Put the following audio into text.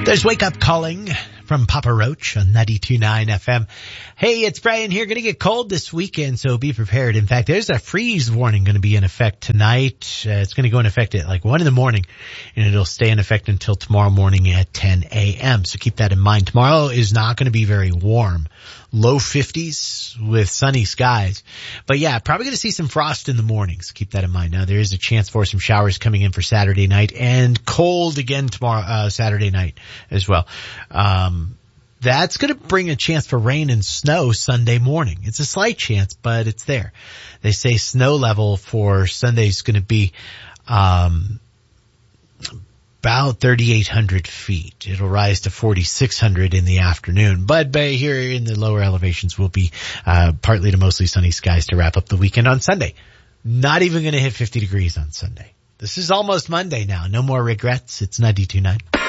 There's Wake Up Calling from Papa Roach on 92.9 FM. Hey, it's Brian here. Going to get cold this weekend, so be prepared. In fact, there's a freeze warning going to be in effect tonight. It's going to go in effect at like 1 in the morning, and it'll stay in effect until tomorrow morning at 10 a.m. So keep that in mind. Tomorrow is not going to be very warm. Low 50s with sunny skies. But yeah, probably going to see some frost in the morning, so keep that in mind. Now, there is a chance for some showers coming in for Saturday night and cold again tomorrow, Saturday night as well. That's going to bring a chance for rain and snow Sunday morning. It's a slight chance, but it's there. They say snow level for Sunday is going to be about 3,800 feet. It'll rise to 4,600 in the afternoon. But here in the lower elevations will be partly to mostly sunny skies to wrap up the weekend on Sunday. Not even going to hit 50 degrees on Sunday. This is almost Monday now. No more regrets. It's 92.9.